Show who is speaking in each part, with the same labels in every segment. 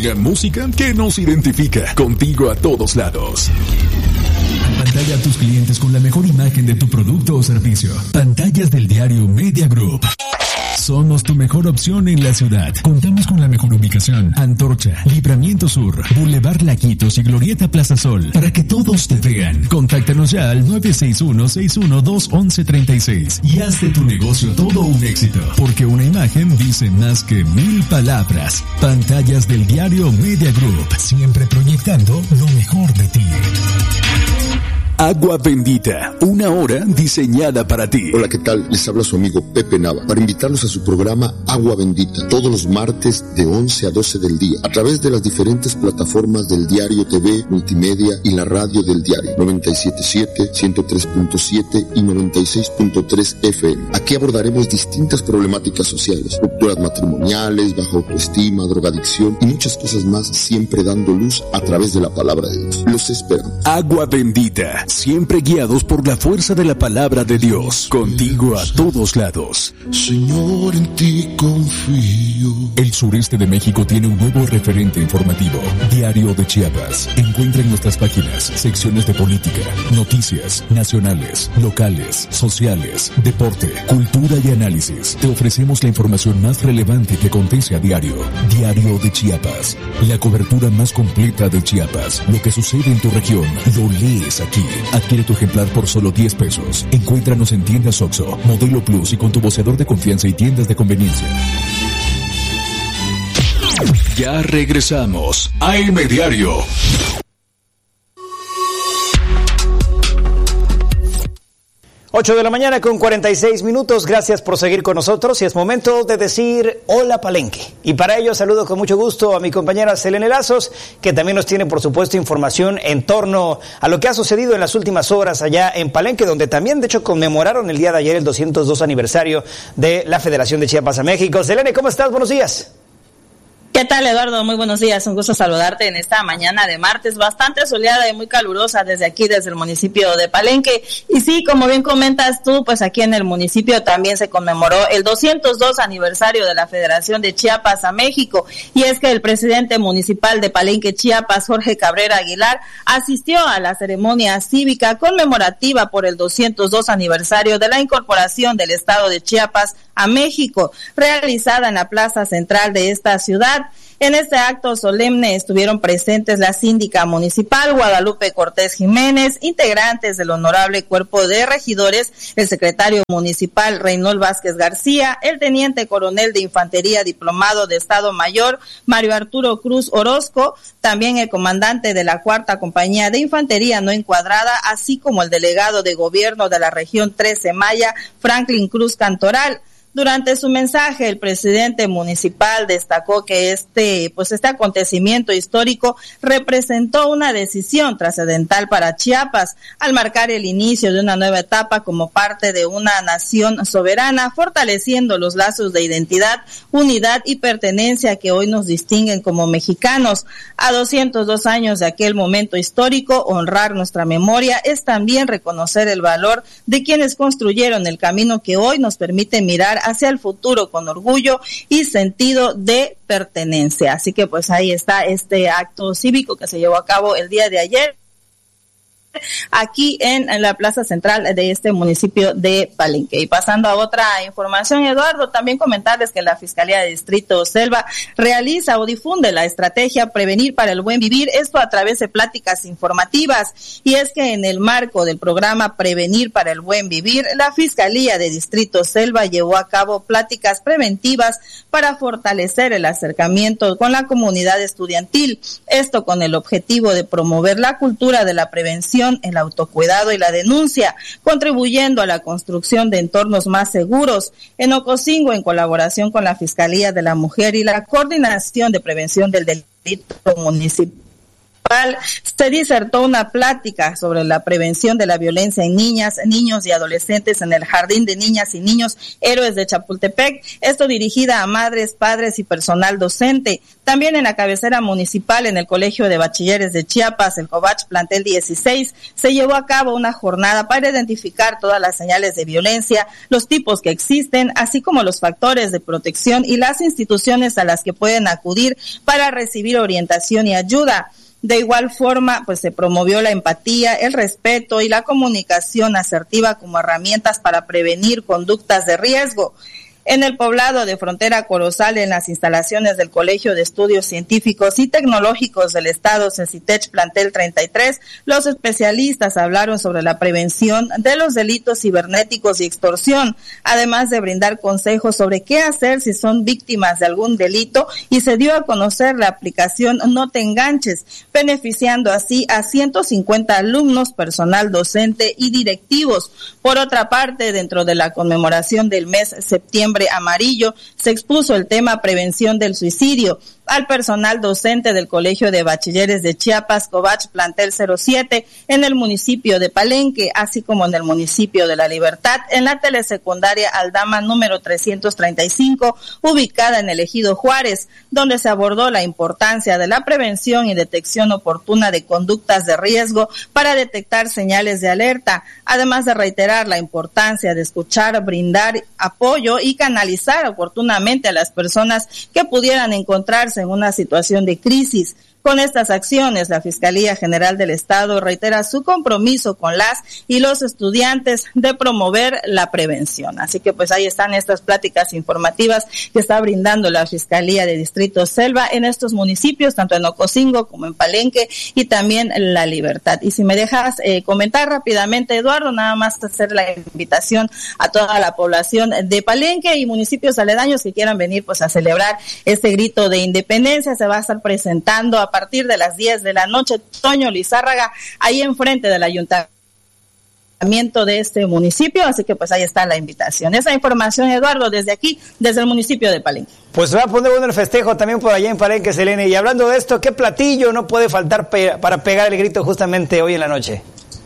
Speaker 1: La música que nos identifica, contigo a todos lados. Pantalla a tus clientes con la mejor imagen de tu producto o servicio. Pantallas del diario Media Group. Somos tu mejor opción en la ciudad. Contamos con la mejor ubicación: Antorcha, Libramiento Sur, Boulevard Laquitos y Glorieta Plaza Sol, para que todos te vean. Contáctanos ya al 961-612-1136 y haz de tu negocio todo un éxito, porque una imagen dice más que 1000 palabras. Pantallas del diario Media Group, siempre proyectando lo mejor de ti. Agua Bendita, una hora diseñada para ti.
Speaker 2: Hola, ¿qué tal? Les habla su amigo Pepe Nava para invitarlos a su programa Agua Bendita, todos los martes de 11 a 12 del día, a través de las diferentes plataformas del Diario TV, Multimedia y la radio del diario, 97.7, 103.7 y 96.3 FM. Aquí abordaremos distintas problemáticas sociales, rupturas matrimoniales, baja autoestima, drogadicción y muchas cosas más, siempre dando luz a través de la palabra de Dios. Los esperamos.
Speaker 1: Agua Bendita, siempre guiados por la fuerza de la palabra de Dios, contigo a todos lados.
Speaker 3: Señor, en ti confío.
Speaker 1: El sureste de México tiene un nuevo referente informativo, Diario de Chiapas. Encuentra en nuestras páginas secciones de política, noticias nacionales, locales, sociales, deporte, cultura y análisis. Te ofrecemos la información más relevante que acontece a diario. Diario de Chiapas, la cobertura más completa de Chiapas. Lo que sucede en tu región, lo lees aquí. Adquiere tu ejemplar por solo 10 pesos. Encuéntranos en tiendas OXXO, Modelo Plus y con tu voceador de confianza y tiendas de conveniencia. Ya regresamos. AM Diario.
Speaker 4: 8 de la mañana con 46 minutos. Gracias por seguir con nosotros y es momento de decir hola Palenque. Y para ello saludo con mucho gusto a mi compañera Selene Lazos, que también nos tiene por supuesto información en torno a lo que ha sucedido en las últimas horas allá en Palenque, donde también de hecho conmemoraron el día de ayer el 202 aniversario de la Federación de Chiapas a México. Selene, ¿cómo estás? Buenos días.
Speaker 5: ¿Qué tal, Eduardo? Muy buenos días, un gusto saludarte en esta mañana de martes, bastante soleada y muy calurosa desde aquí, desde el municipio de Palenque. Y sí, como bien comentas tú, pues aquí en el municipio también se conmemoró el 202 aniversario de la Federación de Chiapas a México. Y es que el presidente municipal de Palenque, Chiapas, Jorge Cabrera Aguilar, asistió a la ceremonia cívica conmemorativa por el 202 aniversario de la incorporación del estado de Chiapas a México, realizada en la plaza central de esta ciudad. En este acto solemne estuvieron presentes la síndica municipal Guadalupe Cortés Jiménez, integrantes del honorable cuerpo de regidores, el secretario municipal Reynold Vázquez García, el teniente coronel de infantería diplomado de Estado Mayor Mario Arturo Cruz Orozco, también el comandante de la 4ª Compañía de Infantería No Encuadrada, así como el delegado de gobierno de la región 13 Maya, Franklin Cruz Cantoral. Durante su mensaje, el presidente municipal destacó que este acontecimiento histórico representó una decisión trascendental para Chiapas al marcar el inicio de una nueva etapa como parte de una nación soberana, fortaleciendo los lazos de identidad, unidad y pertenencia que hoy nos distinguen como mexicanos. A 202 años de aquel momento histórico, honrar nuestra memoria es también reconocer el valor de quienes construyeron el camino que hoy nos permite mirar hacia el futuro con orgullo y sentido de pertenencia. Así que pues ahí está este acto cívico que se llevó a cabo el día de ayer aquí en la plaza central de este municipio de Palenque. Y pasando a otra información, Eduardo, también comentarles que la Fiscalía de Distrito Selva realiza o difunde la estrategia Prevenir para el Buen Vivir, esto a través de pláticas informativas. Y es que en el marco del programa Prevenir para el Buen Vivir, la Fiscalía de Distrito Selva llevó a cabo pláticas preventivas para fortalecer el acercamiento con la comunidad estudiantil, esto con el objetivo de promover la cultura de la prevención, el autocuidado y la denuncia, contribuyendo a la construcción de entornos más seguros. En Ocosingo, en colaboración con la Fiscalía de la Mujer y la Coordinación de Prevención del Delito Municipal, se disertó una plática sobre la prevención de la violencia en niñas, niños y adolescentes en el Jardín de Niñas y Niños Héroes de Chapultepec, esto dirigida a madres, padres y personal docente. También en la cabecera municipal, en el Colegio de Bachilleres de Chiapas, el COBACH Plantel 16, se llevó a cabo una jornada para identificar todas las señales de violencia, los tipos que existen, así como los factores de protección y las instituciones a las que pueden acudir para recibir orientación y ayuda. De igual forma, pues se promovió la empatía, el respeto y la comunicación asertiva como herramientas para prevenir conductas de riesgo. En el poblado de Frontera Corozal, en las instalaciones del Colegio de Estudios Científicos y Tecnológicos del Estado, CECITECH Plantel 33, los especialistas hablaron sobre la prevención de los delitos cibernéticos y extorsión, además de brindar consejos sobre qué hacer si son víctimas de algún delito, y se dio a conocer la aplicación No Te Enganches, beneficiando así a 150 alumnos, personal docente y directivos. Por otra parte, dentro de la conmemoración del mes septiembre amarillo, se expuso el tema prevención del suicidio al personal docente del Colegio de Bachilleres de Chiapas, COBACH Plantel 07, en el municipio de Palenque, así como en el municipio de La Libertad, en la telesecundaria Aldama número 335, ubicada en el Ejido Juárez, donde se abordó la importancia de la prevención y detección oportuna de conductas de riesgo para detectar señales de alerta, además de reiterar la importancia de escuchar, brindar apoyo y canalizar oportunamente a las personas que pudieran encontrarse en una situación de crisis. Con estas acciones, la Fiscalía General del Estado reitera su compromiso con las y los estudiantes de promover la prevención. Así que pues ahí están estas pláticas informativas que está brindando la Fiscalía de Distrito Selva en estos municipios, tanto en Ocosingo como en Palenque y también en La Libertad. Y si me dejas comentar rápidamente, Eduardo, nada más hacer la invitación a toda la población de Palenque y municipios aledaños que quieran venir pues a celebrar este grito de independencia. Se va a estar presentando a partir de las 10 de la noche, Toño Lizárraga, ahí enfrente del ayuntamiento de este municipio, así que pues ahí está la invitación. Esa información, Eduardo, desde aquí, desde el municipio de Palenque.
Speaker 4: Pues se va a poner bueno el festejo también por allá en Palenque, Selene. Y hablando de esto, ¿qué platillo no puede faltar para pegar el grito justamente hoy en la noche?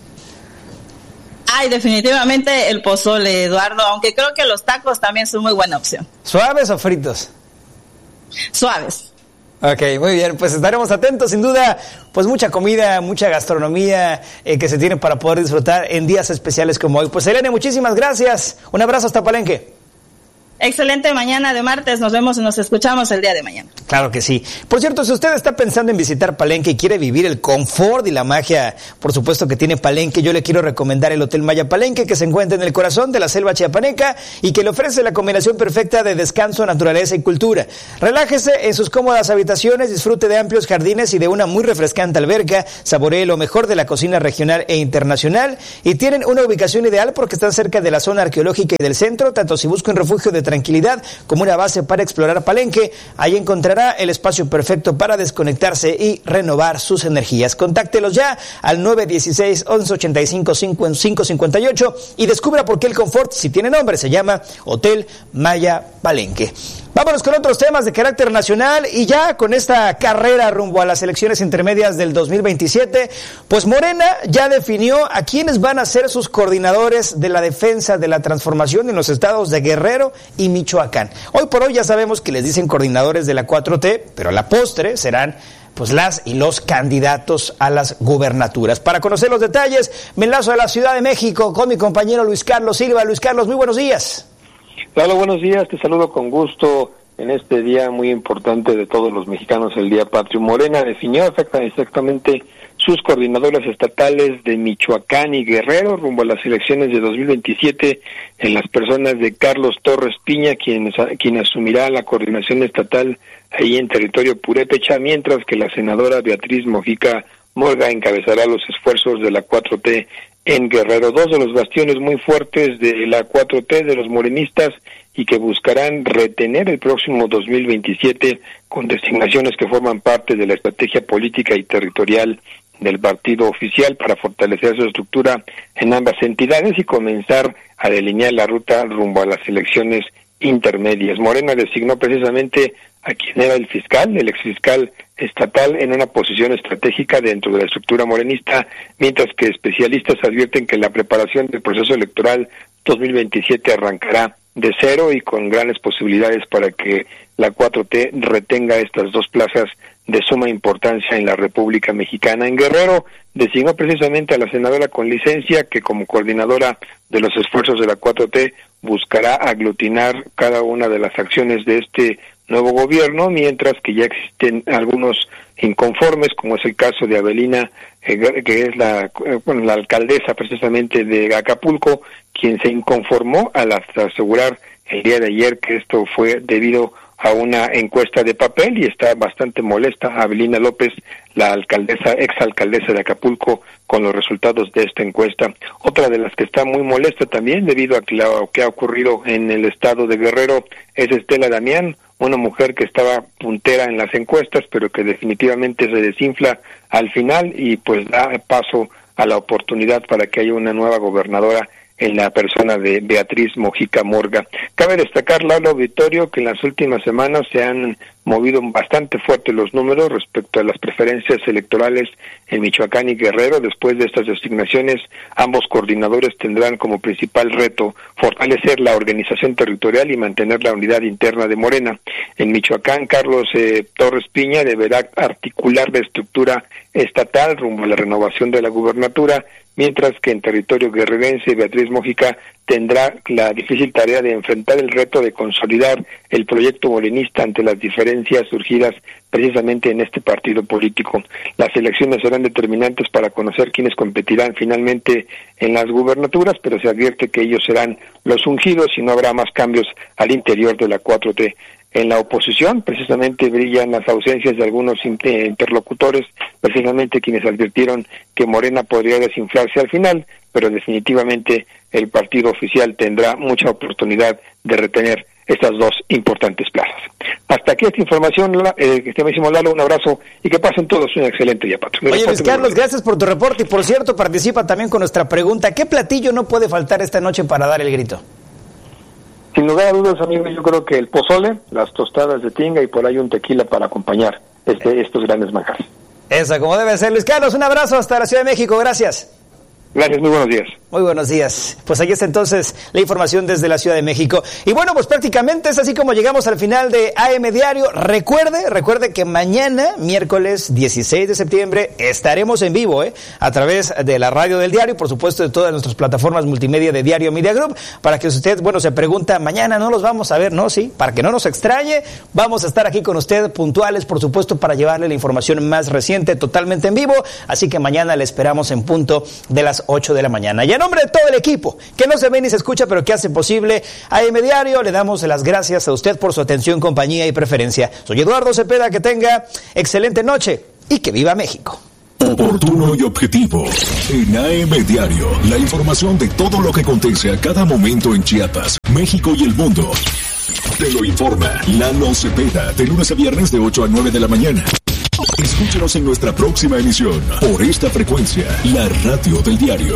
Speaker 5: Ay, definitivamente el pozole, Eduardo, aunque creo que los tacos también son muy buena opción.
Speaker 4: ¿Suaves o fritos?
Speaker 5: Suaves.
Speaker 4: Ok, muy bien, pues estaremos atentos, sin duda, pues mucha comida, mucha gastronomía que se tiene para poder disfrutar en días especiales como hoy. Pues Selene, muchísimas gracias, un abrazo hasta Palenque.
Speaker 5: Excelente mañana de martes, nos vemos y nos escuchamos el día de mañana.
Speaker 4: Claro que sí. Por cierto, si usted está pensando en visitar Palenque y quiere vivir el confort y la magia, por supuesto que tiene Palenque, yo le quiero recomendar el Hotel Maya Palenque, que se encuentra en el corazón de la selva chiapaneca y que le ofrece la combinación perfecta de descanso, naturaleza y cultura. Relájese en sus cómodas habitaciones, disfrute de amplios jardines y de una muy refrescante alberca, saboree lo mejor de la cocina regional e internacional y tienen una ubicación ideal porque están cerca de la zona arqueológica y del centro, tanto si busca un refugio de tranquilidad como una base para explorar Palenque. Ahí encontrará el espacio perfecto para desconectarse y renovar sus energías. Contáctelos ya al 916-1185-558 y descubra por qué el confort, si tiene nombre, se llama Hotel Maya Palenque. Vámonos con otros temas de carácter nacional y ya con esta carrera rumbo a las elecciones intermedias del 2027, pues Morena ya definió a quiénes van a ser sus coordinadores de la defensa de la transformación en los estados de Guerrero y Michoacán. Hoy por hoy ya sabemos que les dicen coordinadores de la 4T, pero a la postre serán pues las y los candidatos a las gubernaturas. Para conocer los detalles, me enlazo a la Ciudad de México con mi compañero Luis Carlos Silva. Luis Carlos, muy buenos días.
Speaker 6: Hola, buenos días, te saludo con gusto en este día muy importante de todos los mexicanos, el Día Patrio. Morena definió exactamente sus coordinadores estatales de Michoacán y Guerrero rumbo a las elecciones de 2027 en las personas de Carlos Torres Piña, quien asumirá la coordinación estatal ahí en territorio purépecha, mientras que la senadora Beatriz Mojica Morga encabezará los esfuerzos de la 4T en Guerrero, dos de los bastiones muy fuertes de la 4T, de los morenistas, y que buscarán retener el próximo 2027 con designaciones que forman parte de la estrategia política y territorial del partido oficial para fortalecer su estructura en ambas entidades y comenzar a delinear la ruta rumbo a las elecciones intermedias. Morena designó precisamente a quien era el exfiscal estatal, en una posición estratégica dentro de la estructura morenista, mientras que especialistas advierten que la preparación del proceso electoral 2027 arrancará de cero y con grandes posibilidades para que la 4T retenga estas dos plazas de suma importancia en la República Mexicana. En Guerrero designó precisamente a la senadora con licencia, que como coordinadora de los esfuerzos de la 4T buscará aglutinar cada una de las acciones de este nuevo gobierno, mientras que ya existen algunos inconformes, como es el caso de Abelina, que es la alcaldesa precisamente de Acapulco, quien se inconformó al asegurar el día de ayer que esto fue debido a una encuesta de papel, y está bastante molesta Abelina López, la exalcaldesa de Acapulco, con los resultados de esta encuesta. Otra de las que está muy molesta también debido a lo que ha ocurrido en el estado de Guerrero es Estela Damián, una mujer que estaba puntera en las encuestas, pero que definitivamente se desinfla al final y pues da paso a la oportunidad para que haya una nueva gobernadora en la persona de Beatriz Mojica Morga. Cabe destacar, Lalo Auditorio, que en las últimas semanas se han movido bastante fuerte los números respecto a las preferencias electorales en Michoacán y Guerrero. Después de estas designaciones, ambos coordinadores tendrán como principal reto fortalecer la organización territorial y mantener la unidad interna de Morena. En Michoacán, Carlos Torres Piña deberá articular la estructura estatal rumbo a la renovación de la gubernatura, mientras que en territorio guerrerense Beatriz Mojica tendrá la difícil tarea de enfrentar el reto de consolidar el proyecto morenista ante las diferencias surgidas precisamente en este partido político. Las elecciones serán determinantes para conocer quiénes competirán finalmente en las gubernaturas, pero se advierte que ellos serán los ungidos y no habrá más cambios al interior de la 4T. En la oposición, precisamente, brillan las ausencias de algunos interlocutores, precisamente quienes advirtieron que Morena podría desinflarse al final, pero definitivamente el partido oficial tendrá mucha oportunidad de retener estas dos importantes plazas. Hasta aquí esta información, estimadísimo Lalo, un abrazo y que pasen todos un excelente día, Patrón.
Speaker 4: Oye, Luis Carlos, gracias por tu reporte y, por cierto, participa también con nuestra pregunta. ¿Qué platillo no puede faltar esta noche para dar el grito?
Speaker 6: Sin lugar a dudas, amigos, yo creo que el pozole, las tostadas de tinga y por ahí un tequila para acompañar estos grandes manjares.
Speaker 4: Eso, como debe ser. Luis Carlos, un abrazo hasta la Ciudad de México. Gracias.
Speaker 6: Gracias, muy buenos días.
Speaker 4: Muy buenos días. Pues ahí está entonces la información desde la Ciudad de México. Y bueno, pues prácticamente es así como llegamos al final de AM Diario. Recuerde que mañana, miércoles 16 de septiembre, estaremos en vivo, a través de la radio del diario, por supuesto de todas nuestras plataformas multimedia de Diario Media Group, para que usted, se pregunta, mañana no los vamos a ver, ¿no? Sí, para que no nos extrañe, vamos a estar aquí con usted puntuales, por supuesto, para llevarle la información más reciente, totalmente en vivo. Así que mañana le esperamos en punto de las 8 de la mañana. Y en nombre de todo el equipo, que no se ve ni se escucha, pero que hace posible AM Diario, le damos las gracias a usted por su atención, compañía y preferencia. Soy Eduardo Cepeda, que tenga excelente noche y que viva México.
Speaker 1: Oportuno y objetivo. En AM Diario, la información de todo lo que acontece a cada momento en Chiapas, México y el mundo. Te lo informa Lalo Cepeda, de lunes a viernes de 8 a 9 de la mañana. Escúchenos en nuestra próxima emisión, por esta frecuencia, la radio del diario.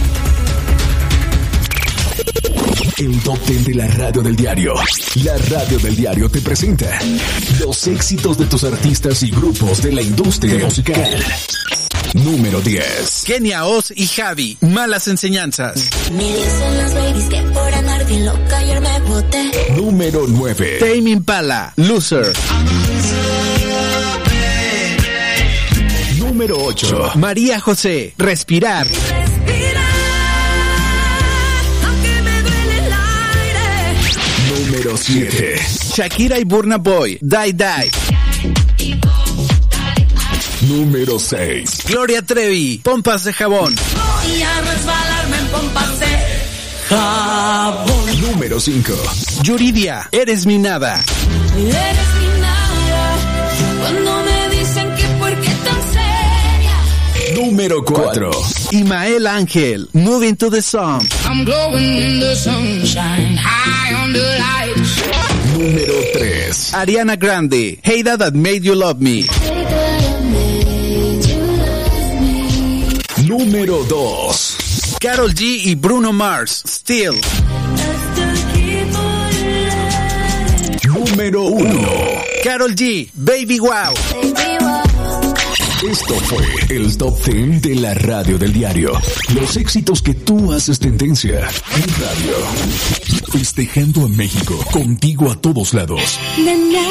Speaker 1: El Top 10 de la radio del diario. La radio del diario te presenta los éxitos de tus artistas y grupos de la industria musical. Número 10.
Speaker 7: Kenia Oz y Javi, Malas Enseñanzas.
Speaker 8: Me dicen las babies que por andar bien loca ayer me boté.
Speaker 1: Número 9.
Speaker 7: Tame Impala, Loser.
Speaker 1: Número 8.
Speaker 7: María José, Respirar.
Speaker 1: Número 7.
Speaker 7: Shakira y Burna Boy, Die Die.
Speaker 1: Número 6.
Speaker 7: Gloria Trevi, Pompas de Jabón.
Speaker 8: Voy a resbalarme en pompas de jabón.
Speaker 1: Número 5.
Speaker 7: Yuridia, Eres mi nada.
Speaker 8: Eres mi nada. Cuando me dicen que por qué tan seria.
Speaker 1: Número 4.
Speaker 7: Imael Ángel, Moving to the Sun.
Speaker 8: I'm glowing in the sunshine, high on the lights.
Speaker 1: Número 3.
Speaker 7: Ariana Grande, Hey That Made You Love Me.
Speaker 1: Número 2.
Speaker 7: Karol G y Bruno Mars, Still.
Speaker 1: número 1.
Speaker 7: Karol G, Baby Wow.
Speaker 1: Esto fue el Top 10 de la radio del diario. Los éxitos que tú haces tendencia en radio. Festejando a México, contigo a todos lados.